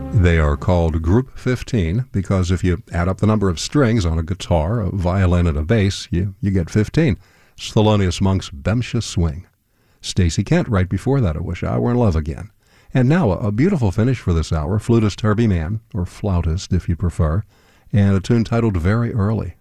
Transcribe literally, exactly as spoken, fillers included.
They are called Group fifteen because if you add up the number of strings on a guitar, a violin, and a bass, you, you get fifteen. It's Thelonious Monk's Bemsha Swing. Stacey Kent right before that, I Wish I Were in Love Again. And now a, a beautiful finish for this hour, flutist Herbie Mann, or flautist if you prefer, and a tune titled Very Early.